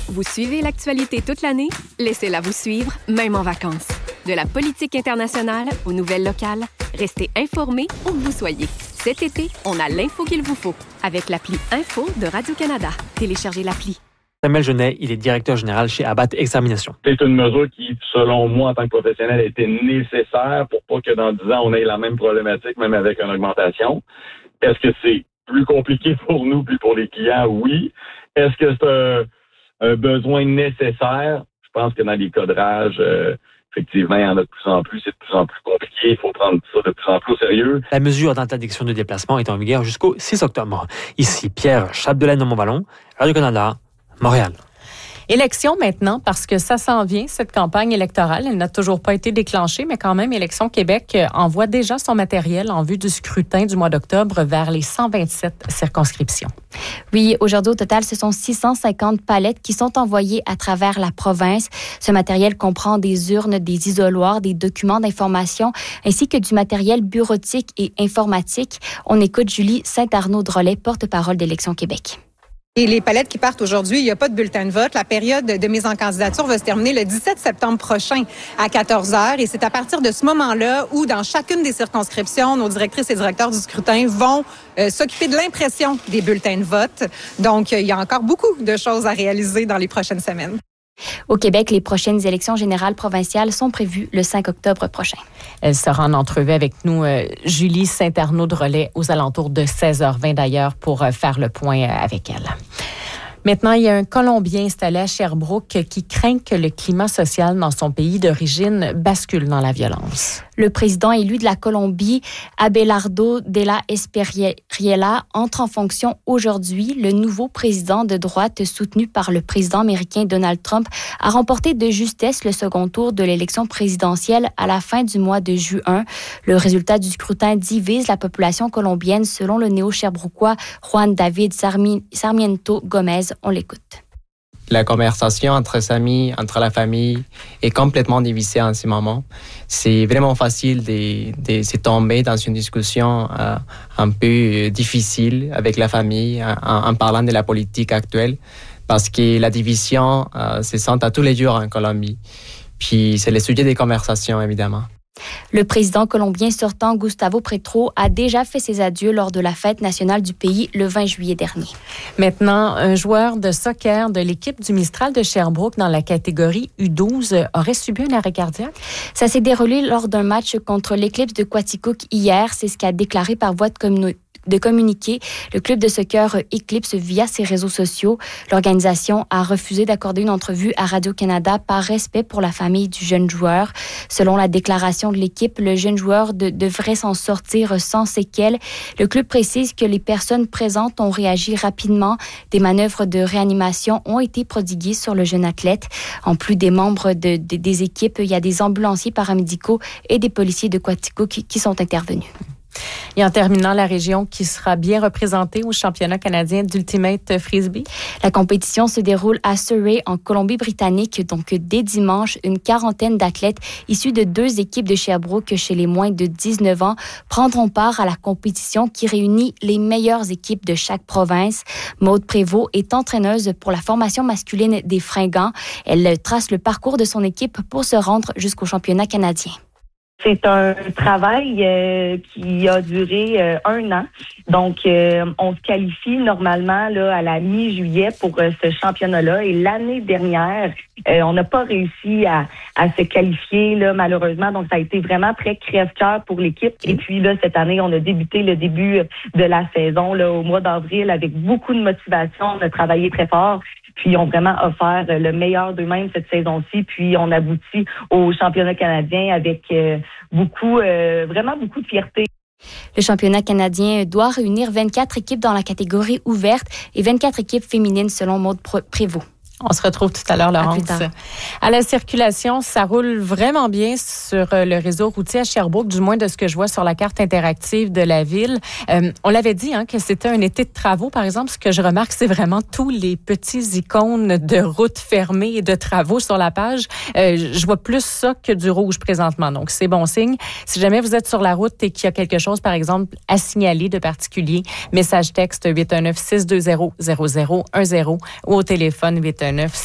Vous suivez l'actualité toute l'année? Laissez-la vous suivre, même en vacances. De la politique internationale aux nouvelles locales, restez informés où que vous soyez. Cet été, on a l'info qu'il vous faut avec l'appli Info de Radio-Canada. Téléchargez l'appli. Samuel Genet, il est directeur général chez Abat Extermination. C'est une mesure qui, selon moi, en tant que professionnel, a été nécessaire pour pas que dans 10 ans, on ait la même problématique, même avec une augmentation. Est-ce que c'est plus compliqué pour nous puis pour les clients? Oui. Est-ce que c'est un besoin nécessaire? Je pense que dans les codrages, effectivement, il y en a de plus en plus. C'est de plus en plus compliqué. Il faut prendre ça de plus en plus au sérieux. La mesure d'interdiction de déplacement est en vigueur jusqu'au 6 octobre. Ici, Pierre Chapdelaine de Montballon, Radio-Canada, Montréal. Élection maintenant, parce que ça s'en vient, cette campagne électorale. Elle n'a toujours pas été déclenchée, mais quand même, Élection Québec envoie déjà son matériel en vue du scrutin du mois d'octobre vers les 127 circonscriptions. Oui, aujourd'hui, au total, ce sont 650 palettes qui sont envoyées à travers la province. Ce matériel comprend des urnes, des isoloirs, des documents d'information, ainsi que du matériel bureautique et informatique. On écoute Julie Saint-Arnaud-Drolet, porte-parole d'Élection Québec. Et les palettes qui partent aujourd'hui, il n'y a pas de bulletin de vote. La période de mise en candidature va se terminer le 17 septembre prochain à 14h. Et c'est à partir de ce moment-là où, dans chacune des circonscriptions, nos directrices et directeurs du scrutin vont s'occuper de l'impression des bulletins de vote. Donc, il y a encore beaucoup de choses à réaliser dans les prochaines semaines. Au Québec, les prochaines élections générales provinciales sont prévues le 5 octobre prochain. Elle sera en entrevue avec nous, Julie Saint-Arnaud-Drolet, aux alentours de 16h20 d'ailleurs, pour faire le point avec elle. Maintenant, il y a un Colombien installé à Sherbrooke qui craint que le climat social dans son pays d'origine bascule dans la violence. Le président élu de la Colombie, Abelardo de la Espriella, entre en fonction aujourd'hui. Le nouveau président de droite, soutenu par le président américain Donald Trump, a remporté de justesse le second tour de l'élection présidentielle à la fin du mois de juin. Le résultat du scrutin divise la population colombienne, selon le néo-sherbrookois Juan David Sarmiento Gomez. On l'écoute. La conversation entre les amis, entre la famille est complètement divisée en ce moment. C'est vraiment facile de se tomber dans une discussion un peu difficile avec la famille en parlant de la politique actuelle parce que la division se sent à tous les jours en Colombie. Puis c'est le sujet des conversations, évidemment. Le président colombien sortant, Gustavo Petro, a déjà fait ses adieux lors de la fête nationale du pays le 20 juillet dernier. Maintenant, un joueur de soccer de l'équipe du Mistral de Sherbrooke dans la catégorie U12 aurait subi un arrêt cardiaque. Ça s'est déroulé lors d'un match contre l'Eclipse de Quaticook hier. C'est ce qu'a déclaré par voie de communiqué le club de soccer Eclipse via ses réseaux sociaux. L'organisation a refusé d'accorder une entrevue à Radio-Canada par respect pour la famille du jeune joueur. Selon la déclaration de l'équipe, le jeune joueur devrait s'en sortir sans séquelles. Le club précise que les personnes présentes ont réagi rapidement. Des manœuvres de réanimation ont été prodiguées sur le jeune athlète. En plus des membres des équipes, il y a des ambulanciers paramédicaux et des policiers de Quaticook qui sont intervenus. Et en terminant, la région qui sera bien représentée au championnat canadien d'Ultimate Frisbee. La compétition se déroule à Surrey, en Colombie-Britannique. Donc, dès dimanche, une quarantaine d'athlètes issus de 2 équipes de Sherbrooke chez les moins de 19 ans prendront part à la compétition qui réunit les meilleures équipes de chaque province. Maude Prévost est entraîneuse pour la formation masculine des Fringants. Elle trace le parcours de son équipe pour se rendre jusqu'au championnat canadien. C'est un travail qui a duré 1 an. Donc, on se qualifie normalement là à la mi-juillet pour ce championnat-là. Et l'année dernière, on n'a pas réussi à se qualifier là malheureusement. Donc, ça a été vraiment très crève-cœur pour l'équipe. Et puis là, cette année, on a débuté le début de la saison là au mois d'avril avec beaucoup de motivation. On a travaillé très fort. Puis, ils ont vraiment offert le meilleur d'eux-mêmes cette saison-ci. Puis, on aboutit au championnat canadien avec vraiment beaucoup de fierté. Le championnat canadien doit réunir 24 équipes dans la catégorie ouverte et 24 équipes féminines selon Maude Prévost. On se retrouve tout à l'heure, Laurence. À la circulation, ça roule vraiment bien sur le réseau routier à Sherbrooke, du moins de ce que je vois sur la carte interactive de la ville. On l'avait dit que c'était un été de travaux. Par exemple, ce que je remarque, c'est vraiment tous les petits icônes de routes fermées et de travaux sur la page. Je vois plus ça que du rouge présentement. Donc, c'est bon signe. Si jamais vous êtes sur la route et qu'il y a quelque chose, par exemple, à signaler de particulier, message texte 819-620-0010 ou au téléphone 819